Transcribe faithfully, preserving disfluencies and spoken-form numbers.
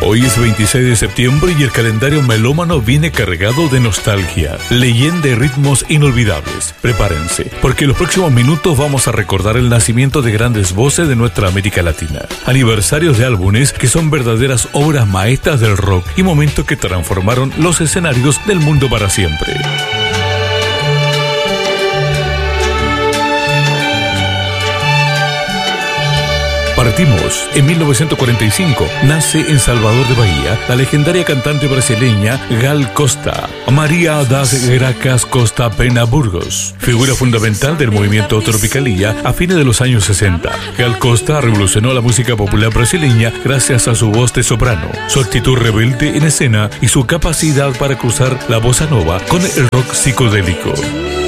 Hoy es veintiséis de septiembre y el calendario melómano viene cargado de nostalgia, leyenda y ritmos inolvidables. Prepárense, porque en los próximos minutos vamos a recordar el nacimiento de grandes voces de nuestra América Latina, aniversarios de álbumes que son verdaderas obras maestras del rock y momentos que transformaron los escenarios del mundo para siempre. Partimos. En mil novecientos cuarenta y cinco nace en Salvador de Bahía la legendaria cantante brasileña Gal Costa, María das Graças Costa Pena Burgos, figura fundamental del movimiento Tropicalía a fines de los años sesenta. Gal Costa revolucionó la música popular brasileña gracias a su voz de soprano, su actitud rebelde en escena y su capacidad para cruzar la bossa nova con el rock psicodélico.